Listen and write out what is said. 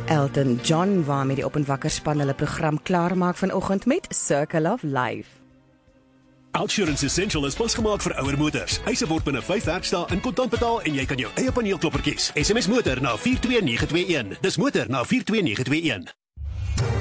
Elton John waarmee die Op en Wakker span hulle program klaarmaak vanoggend met Circle of Life. Outsurance Essential is pasgemaak vir ouer motors. Eise word binne 5 werkdae in kontant betaal en jy kan jou eie paneelklopper kies. SMS motor na 42921. Dis motor na 42921.